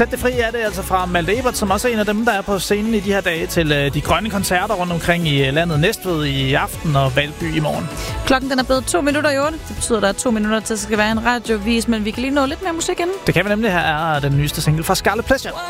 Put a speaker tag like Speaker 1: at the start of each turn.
Speaker 1: Sæt det fri er det altså fra Malte Ebert, som også er en af dem, der er på scenen i de her dage til de grønne koncerter rundt omkring i landet. Næstved i aften og Valby i morgen.
Speaker 2: Klokken den er blevet 2 minutter i 8. Det betyder, at der er 2 minutter til, at det skal være en radiovis, men vi kan lige nå lidt mere musik inden.
Speaker 1: Det kan vi nemlig. Her er den nyeste single fra Scarlet Pleasure.